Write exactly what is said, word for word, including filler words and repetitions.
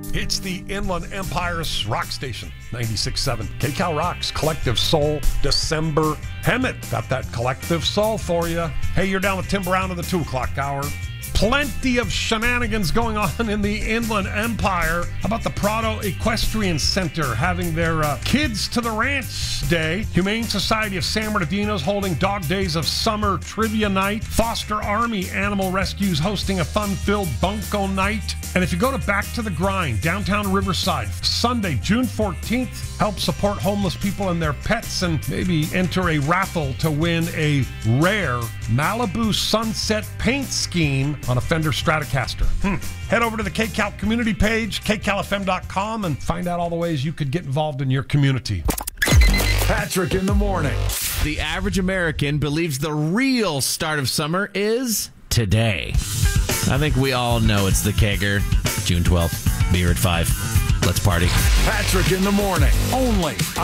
It's the Inland Empire's rock station, ninety-six point seven. K-Cal Rocks, Collective Soul, December Hemet. Got that Collective Soul for you. Hey, you're down with Tim Brown in the two o'clock hour. Plenty of shenanigans going on in the Inland Empire. How about the Prado Equestrian Center having their uh, Kids to the Ranch Day? Humane Society of San Bernardino's holding Dog Days of Summer Trivia Night. Foster Army Animal Rescues hosting a fun-filled Bunko Night. And if you go to Back to the Grind, downtown Riverside, Sunday, June fourteenth, help support homeless people and their pets and maybe enter a raffle to win a rare Malibu Sunset paint scheme on a Fender Stratocaster. Hmm. Head over to the K-Cal community page, K Cal F M dot com, and find out all the ways you could get involved in your community. Patrick in the morning. The average American believes the real start of summer is today. I think we all know it's the kegger. June twelfth, beer at five. Let's party. Patrick in the morning, only